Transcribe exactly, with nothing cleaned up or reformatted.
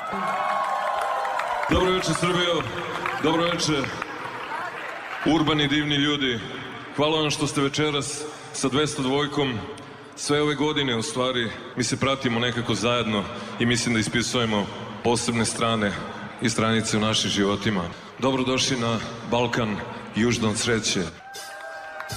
Dobro večer, Srbijo. Dobro večer, urbani divni ljudi. Hvala vam što ste večeras sa dvesta dvojkom sve ove godine, u stvari, mi se pratimo nekako zajedno i mislim da ispisujemo posebne strane i stranice u našim životima. Dobrodošli na Balkan južno od sreće.